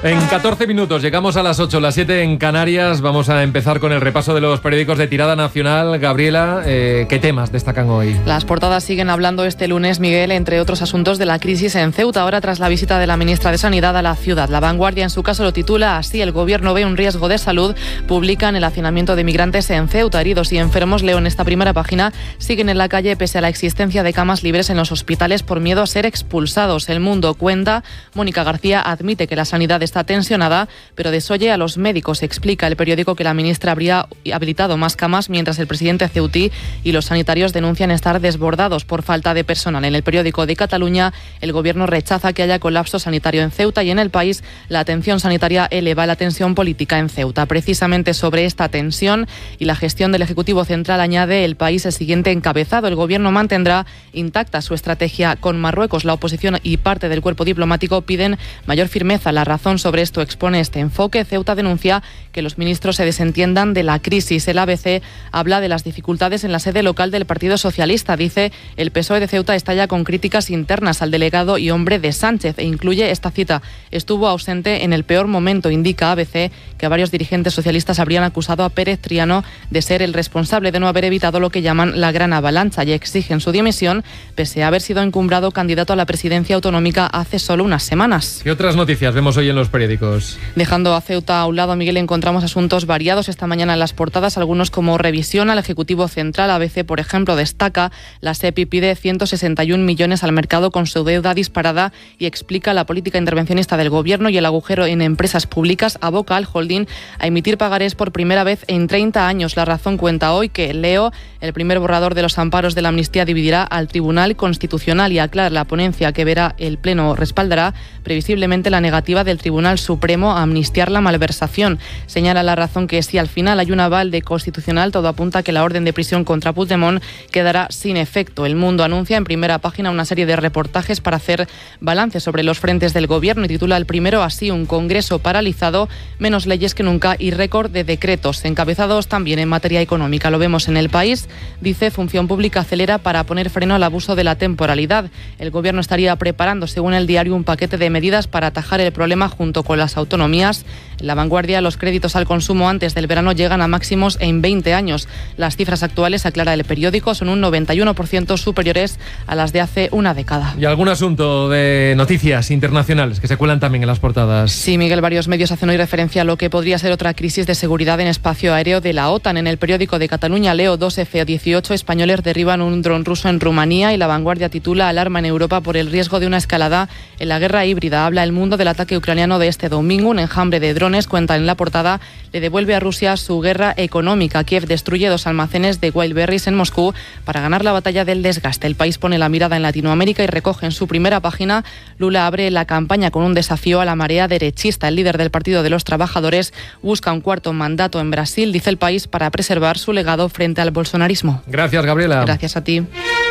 En 14 minutos llegamos a las 8, las 7 en Canarias. Vamos a empezar con el repaso de los periódicos de tirada nacional. Gabriela, ¿qué temas destacan hoy? Las portadas siguen hablando este lunes, Miguel, entre otros asuntos, de la crisis en Ceuta, ahora tras la visita de la ministra de Sanidad a la ciudad. La Vanguardia, en su caso, lo titula así: el gobierno ve un riesgo de salud. Publican el hacinamiento de migrantes en Ceuta. Heridos y enfermos, leo en esta primera página, siguen en la calle pese a la existencia de camas libres en los hospitales por miedo a ser expulsados. El Mundo cuenta, Mónica García admite que la sanidad está tensionada, pero desoye a los médicos. Explica el periódico que la ministra habría habilitado más camas, mientras el presidente ceutí y los sanitarios denuncian estar desbordados por falta de personal. En el periódico de Cataluña, el gobierno rechaza que haya colapso sanitario en Ceuta, y en El País, la atención sanitaria eleva la tensión política en Ceuta. Precisamente sobre esta tensión y la gestión del Ejecutivo Central, añade El País el siguiente encabezado: el gobierno mantendrá intacta su estrategia con Marruecos. La oposición y parte del cuerpo diplomático piden mayor firmeza. La Razón sobre esto expone este enfoque. Ceuta denuncia que los ministros se desentiendan de la crisis. El ABC habla de las dificultades en la sede local del Partido Socialista. Dice, el PSOE de Ceuta está ya con críticas internas al delegado y hombre de Sánchez, e incluye esta cita: estuvo ausente en el peor momento. Indica ABC que varios dirigentes socialistas habrían acusado a Pérez Triano de ser el responsable de no haber evitado lo que llaman la gran avalancha, y exigen su dimisión pese a haber sido encumbrado candidato a la presidencia autonómica hace solo unas semanas. ¿Qué otras noticias vemos hoy en los periódicos? Dejando a Ceuta a un lado, Miguel, encontramos asuntos variados esta mañana en las portadas, algunos como revisión al Ejecutivo Central. ABC, por ejemplo, destaca: la SEPI pide 161 millones al mercado con su deuda disparada, y explica la política intervencionista del gobierno y el agujero en empresas públicas. Aboca al holding a emitir pagarés por primera vez en 30 años. La Razón cuenta hoy que, leo, el primer borrador de los amparos de la amnistía dividirá al Tribunal Constitucional, y aclara la ponencia que verá el Pleno respaldará previsiblemente la negativa del Tribunal Supremo a amnistiar la malversación. Señala La Razón que si al final hay un aval de Constitucional, todo apunta a que la orden de prisión contra Puigdemont quedará sin efecto. El Mundo anuncia en primera página una serie de reportajes para hacer balance sobre los frentes del gobierno, y titula el primero así: un Congreso paralizado, menos leyes que nunca y récord de decretos. Encabezados también en materia económica. Lo vemos en El País. Dice, Función Pública acelera para poner freno al abuso de la temporalidad. El gobierno estaría preparando, según El Diario, un paquete de medidas para atajar el problema junto con las autonomías. En La Vanguardia, los créditos al consumo antes del verano llegan a máximos en 20 años. Las cifras actuales, aclara el periódico, son un 91% superiores a las de hace una década. ¿Y algún asunto de noticias internacionales que se cuelan también en las portadas? Sí, Miguel, varios medios hacen hoy referencia a lo que podría ser otra crisis de seguridad en espacio aéreo de la OTAN. En el periódico de Cataluña, leo, 2 F-18 españoles derriban un dron ruso en Rumanía, y La Vanguardia titula, alarma en Europa por el riesgo de una escalada en la guerra híbrida. Habla El Mundo del ataque ucraniano de este domingo. Un enjambre de drones, cuenta en la portada, le devuelve a Rusia su guerra económica. Kiev destruye 2 almacenes de Wildberries en Moscú para ganar la batalla del desgaste. El País pone la mirada en Latinoamérica y recoge en su primera página: Lula abre la campaña con un desafío a la marea derechista. El líder del Partido de los Trabajadores busca un cuarto mandato en Brasil, dice El País, para preservar su legado frente al bolsonarismo. Gracias, Gabriela. Gracias a ti.